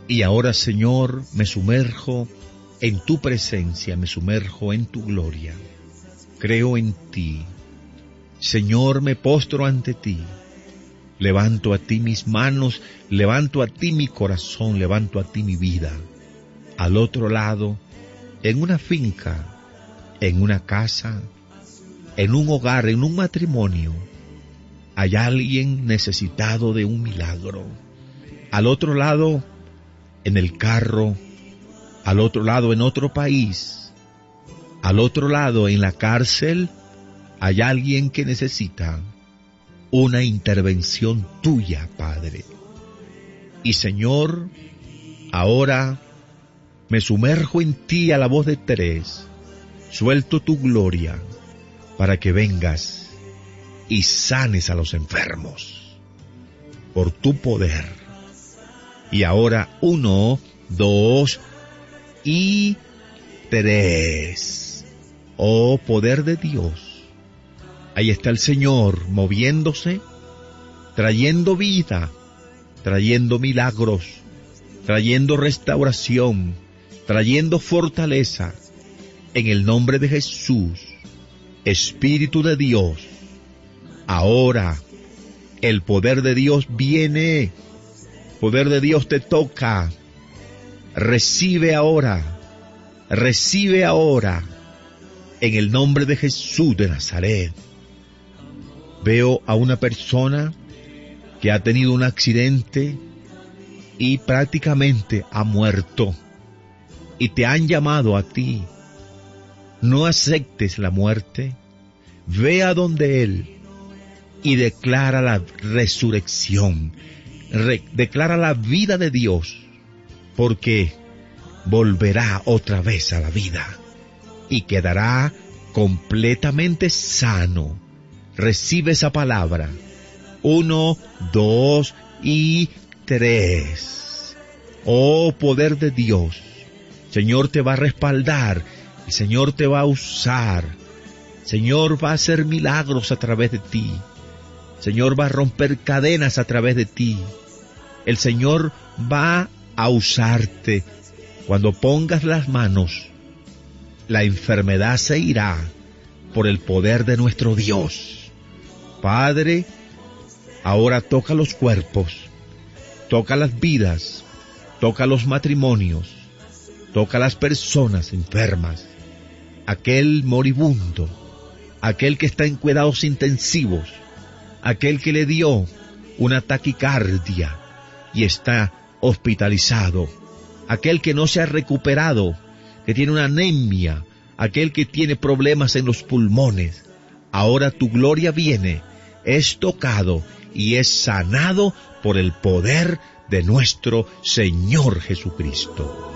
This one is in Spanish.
Y ahora, Señor, me sumerjo en tu presencia, me sumerjo en tu gloria. Creo en ti. Señor, me postro ante ti. Levanto a ti mis manos, levanto a ti mi corazón, levanto a ti mi vida. Al otro lado, en una finca, en una casa, en un hogar, en un matrimonio, hay alguien necesitado de un milagro. Al otro lado, en el carro, al otro lado, en otro país, al otro lado, en la cárcel, hay alguien que necesita una intervención tuya, Padre. Y Señor, ahora me sumerjo en ti a la voz de tres, suelto tu gloria para que vengas y sanes a los enfermos por tu poder. Y ahora 1, 2 y 3. Oh poder de Dios. Ahí está el Señor moviéndose, trayendo vida, trayendo milagros, trayendo restauración, trayendo fortaleza. En el nombre de Jesús, Espíritu de Dios, ahora el poder de Dios viene, el poder de Dios te toca. Recibe ahora, en el nombre de Jesús de Nazaret. Veo a una persona que ha tenido un accidente y prácticamente ha muerto. Y te han llamado a ti. No aceptes la muerte. Ve a donde Él y declara la resurrección. Declara la vida de Dios, porque volverá otra vez a la vida y quedará completamente sano. Recibe esa palabra. 1, 2 y 3. Oh poder de Dios, Señor te va a respaldar, el Señor te va a usar, Señor va a hacer milagros a través de ti, Señor va a romper cadenas a través de ti, el Señor va a usarte. Cuando pongas las manos, la enfermedad se irá por el poder de nuestro Dios. Padre, ahora toca los cuerpos, toca las vidas, toca los matrimonios, toca las personas enfermas, aquel moribundo, aquel que está en cuidados intensivos, aquel que le dio una taquicardia y está hospitalizado, aquel que no se ha recuperado, que tiene una anemia, aquel que tiene problemas en los pulmones. Ahora tu gloria viene, es tocado y es sanado por el poder de nuestro Señor Jesucristo.